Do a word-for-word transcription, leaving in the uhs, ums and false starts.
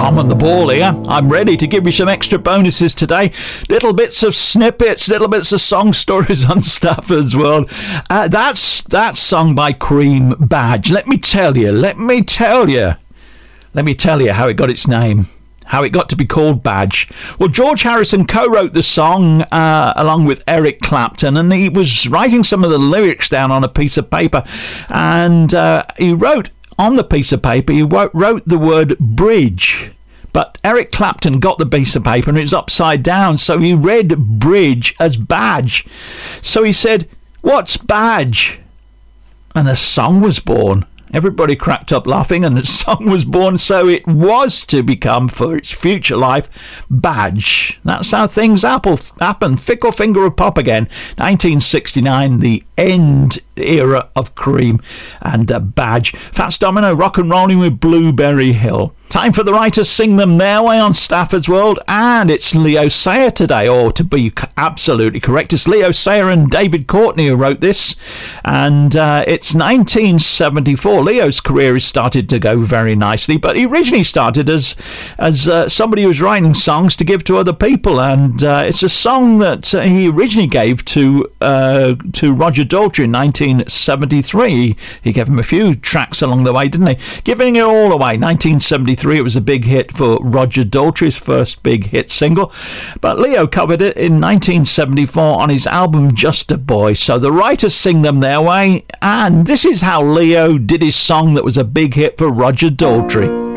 I'm on the ball here. I'm ready to give you some extra bonuses today. Little bits of snippets, little bits of song stories on Stafford's World. Uh, that's that's sung by Cream, Badge. Let me tell you, let me tell you, let me tell you how it got its name. How it got to be called Badge. Well, George Harrison co-wrote the song uh, along with Eric Clapton, and he was writing some of the lyrics down on a piece of paper, and uh, he wrote on the piece of paper, he wrote, wrote the word bridge, but Eric Clapton got the piece of paper and it was upside down, so he read bridge as badge. So he said, "What's badge?" And a song was born. Everybody cracked up laughing, and the song was born, so it was to become, for its future life, Badge. That's how things happen. Fickle Finger of Pop again. nineteen sixty-nine, the end era of Cream and uh, Badge. Fats Domino, Rock and Rolling with Blueberry Hill. Time for the writers sing them their way on Stafford's World, and it's Leo Sayer today, or to be absolutely correct, it's Leo Sayer and David Courtney who wrote this, and uh, it's nineteen seventy-four. Leo's career has started to go very nicely, but he originally started as as uh, somebody who was writing songs to give to other people, and uh, it's a song that uh, he originally gave to uh, to Roger Daltrey in nineteen seventy-three. He gave him a few tracks along the way, didn't he? Giving It All Away, nineteen seventy-three. It was a big hit for Roger Daltrey's first big hit single, but Leo covered it in nineteen seventy-four on his album Just a Boy. So the writers sing them their way, and this is how Leo did his song that was a big hit for Roger Daltrey.